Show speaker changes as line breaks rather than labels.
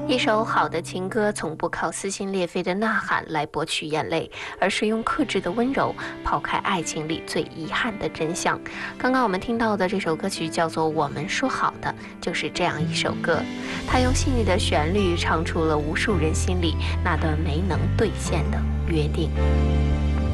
一首好的情歌从不靠撕心裂肺的呐喊来博取眼泪，而是用克制的温柔抛开爱情里最遗憾的真相。刚刚我们听到的这首歌曲叫做《我们说好的》，就是这样一首歌。它用细腻的旋律唱出了无数人心里那段没能兑现的约定。